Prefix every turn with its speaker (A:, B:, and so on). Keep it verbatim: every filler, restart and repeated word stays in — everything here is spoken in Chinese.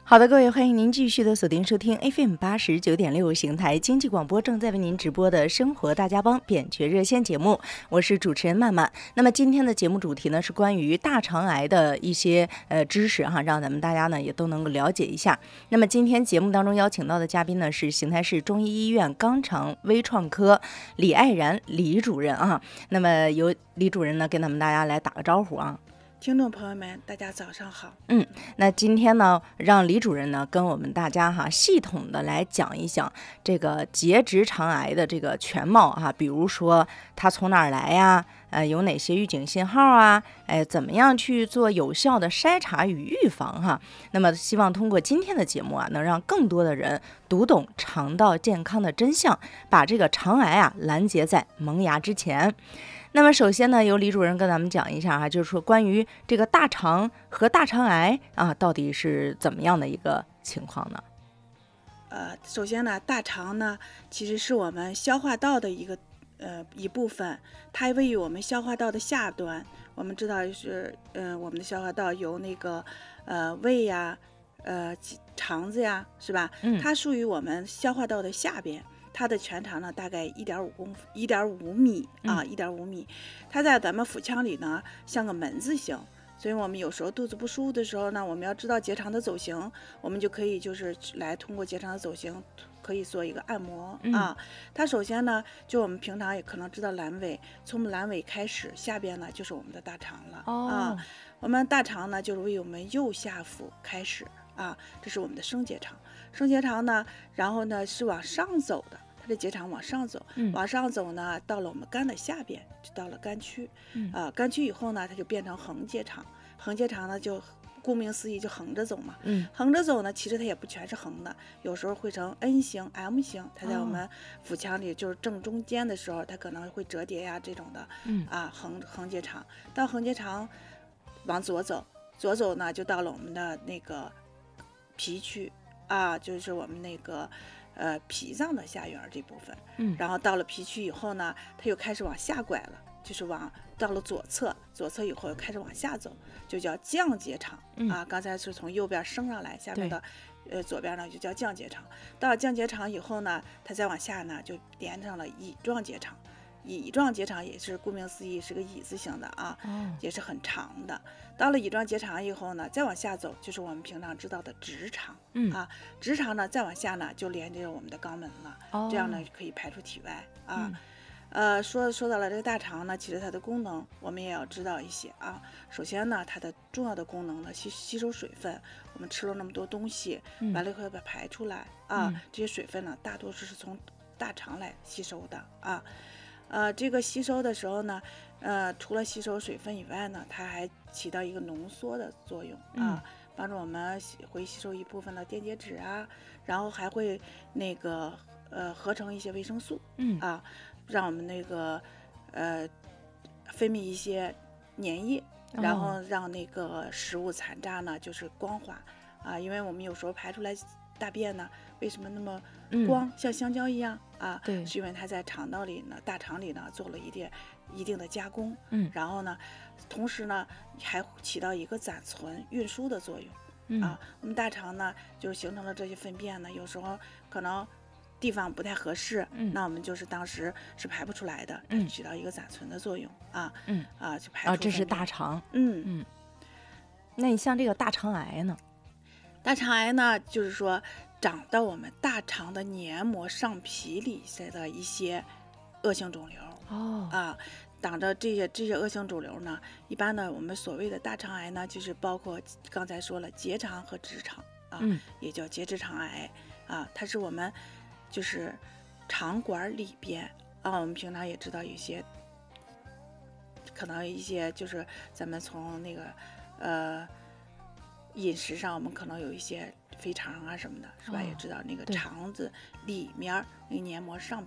A: 好的，各位，欢迎您继续的锁定收听 F M 八十九点六邢台经济广播正在为您直播的生活大家帮扁鹊热线节目，我是主持人曼曼。那么今天的节目主题呢是关于大肠癌的一些呃知识哈，让咱们大家呢也都能够了解一下。那么今天节目当中邀请到的嘉宾呢是邢台市中医医院肛肠微创科李爱然李主任啊。那么由李主任呢跟咱们大家来打个招呼啊。
B: 听众朋友们，大家早上好。
A: 嗯，那今天呢，让李主任呢跟我们大家哈系统的来讲一讲这个结直肠癌的这个全貌哈，比如说它从哪儿来呀，呃，有哪些预警信号啊，哎，怎么样去做有效的筛查与预防哈。那么希望通过今天的节目啊，能让更多的人读懂肠道健康的真相，把这个肠癌啊拦截在萌芽之前。那么首先呢，由李主任跟咱们讲一下哈，就是说关于这个大肠和大肠癌啊，到底是怎么样的一个情况呢？
B: 呃，首先呢，大肠呢其实是我们消化道的一个呃一部分，它位于我们消化道的下端。我们知道是呃我们的消化道由那个呃胃呀、呃肠子呀，是吧？
A: 嗯，
B: 它属于我们消化道的下边。它的全长呢大概一点五公一点五米啊，一点五米。它在咱们腹腔里呢像个门字形，所以我们有时候肚子不舒服的时候呢，我们要知道结肠的走形，我们就可以就是来通过结肠的走形，可以做一个按摩、
A: 嗯、
B: 啊。它首先呢，就我们平常也可能知道阑尾，从我们阑尾开始，下边呢就是我们的大肠了、
A: 哦、
B: 啊。我们大肠呢就是为我们右下腹开始啊，这是我们的升结肠。升结肠呢，然后呢是往上走的。这结肠往上走，
A: 嗯、
B: 往上走呢，到了我们肝的下边，就到了肝区。
A: 嗯、
B: 呃，肝区以后呢，它就变成横结肠。横结肠呢，就顾名思义就横着走嘛。
A: 嗯，
B: 横着走呢，其实它也不全是横的，有时候会成 N 型、M 型。它在我们腹腔里就是正中间的时候，它可能会折叠呀这种的。
A: 嗯
B: 啊，横横结肠到横结肠往左走，左走呢就到了我们的那个脾区啊，就是我们那个。呃，脾脏的下缘这部分，
A: 嗯，
B: 然后到了脾区以后呢，它又开始往下拐了，就是往到了左侧，左侧以后又开始往下走，就叫降结肠、
A: 嗯、
B: 啊。刚才是从右边升上来，下面的呃左边呢就叫降结肠。到了降结肠以后呢，它再往下呢就连上了乙状结肠。乙状结肠也是顾名思义是个乙字形的啊、
A: 哦，
B: 也是很长的。到了乙状结肠以后呢，再往下走就是我们平常知道的直肠、
A: 嗯、
B: 啊，直肠呢再往下呢就连接着我们的肛门了、
A: 哦、
B: 这样呢可以排出体外啊。
A: 嗯、
B: 呃，说说到了这个大肠呢，其实它的功能我们也要知道一些啊。首先呢，它的重要的功能呢吸吸收水分，我们吃了那么多东西，
A: 嗯、
B: 完了以后要把它排出来啊、
A: 嗯，
B: 这些水分呢大多数是从大肠来吸收的啊。呃，这个吸收的时候呢，呃，除了吸收水分以外呢，它还起到一个浓缩的作用啊，
A: 嗯、
B: 帮助我们会吸收一部分的电解质啊，然后还会那个呃合成一些维生素，
A: 嗯
B: 啊，让我们那个呃分泌一些粘液，然后让那个食物残渣呢就是光滑啊，因为我们有时候排出来大便呢，为什么那么光、嗯、像香蕉一样啊？
A: 对，
B: 是因为它在肠道里呢，大肠里呢做了一定一定的加工，
A: 嗯，
B: 然后呢，同时呢还起到一个暂存、运输的作用，
A: 嗯
B: 啊，我们大肠呢就是形成了这些粪便呢，有时候可能地方不太合适，
A: 嗯，
B: 那我们就是当时是排不出来的，
A: 嗯，
B: 起到一个暂存的作用啊，
A: 嗯
B: 啊，就排出。
A: 啊，这是大肠，
B: 嗯
A: 嗯，那你像这个大肠癌呢？
B: 大肠癌呢，就是说长到我们大肠的黏膜上皮里的一些恶性肿瘤
A: 哦
B: 啊，长着这些这些恶性肿瘤呢，一般呢我们所谓的大肠癌呢，就是包括刚才说了结肠和直肠啊，
A: 嗯，
B: 也叫结直肠癌啊，它是我们就是肠管里边啊，我们平常也知道有些可能一些就是咱们从那个呃。饮食上我们可能有一些肥肠啊什么的，是吧？
A: 哦、
B: 也知道那个肠子里面那个黏膜上